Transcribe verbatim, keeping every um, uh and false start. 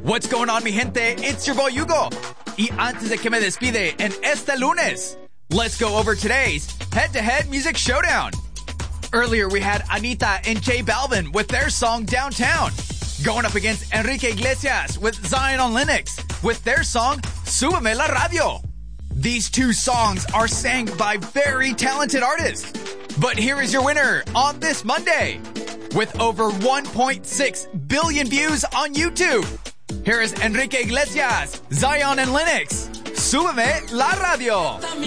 What's going on, mi gente? It's your boy Hugo. Y antes de que me despide en este lunes, let's go over today's head-to-head music showdown. Earlier, we had Anita and J Balvin with their song Downtown, going up against Enrique Iglesias with Zion on Linux with their song Súbeme la Radio. These two songs are sang by very talented artists. But here is your winner on this Monday with over one point six billion views on YouTube. Here is Enrique Iglesias, Zion and Linux, Súbeme la Radio.